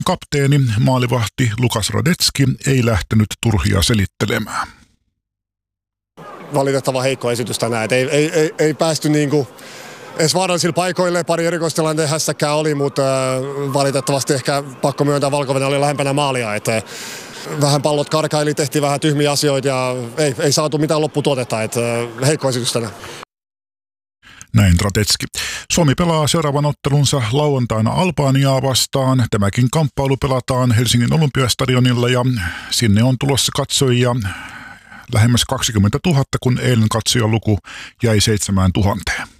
Kapteeni, maalivahti Lukas Radetski ei lähtenyt turhia selittelemään. Valitettava heikko esitys tänään. Ei päästy edes vaarallisille paikoille. Pari erikoistilanteen hässäkkää oli, mutta valitettavasti ehkä pakko myöntää Valko-Venäjä oli lähempänä maalia. Että vähän pallot karkaili, tehtiin vähän tyhmiä asioita ja ei saatu mitään lopputuotetta. Että heikko esitys tänään. Näin Radetski. Suomi pelaa seuraavan ottelunsa lauantaina Albaniaa vastaan. Tämäkin kamppailu pelataan Helsingin Olympiastadionilla ja sinne on tulossa katsojia lähemmäs 20 000, kun eilen katsojaluku jäi 7 000.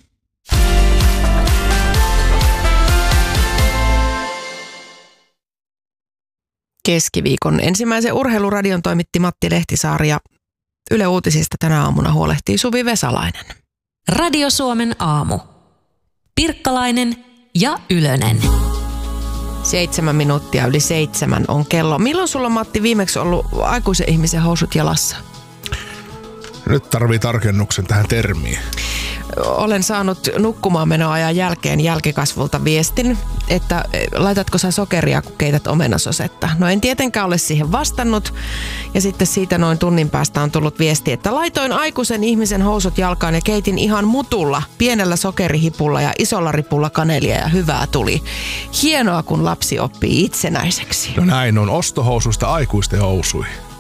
Keskiviikon ensimmäisen urheiluradion toimitti Matti Lehtisaari ja Yle Uutisista tänä aamuna huolehtii Suvi Vesalainen. Radio Suomen aamu. Pirkkalainen ja Ylönen. 7 minuuttia yli 7 on kello. Milloin sulla on, Matti, viimeksi ollut aikuisen ihmisen housut jalassa? Nyt tarvii tarkennuksen tähän termiin. Olen saanut nukkumaan menoajan jälkeen jälkikasvulta viestin, että laitatko sä sokeria, kun keität omenasosetta. No en tietenkään ole siihen vastannut. Ja sitten siitä noin tunnin päästä on tullut viesti, että laitoin aikuisen ihmisen housut jalkaan ja keitin ihan mutulla, pienellä sokerihipulla ja isolla ripulla kanelia ja hyvää tuli. Hienoa, kun lapsi oppii itsenäiseksi. No näin on, ostohousuista aikuisten housuihin.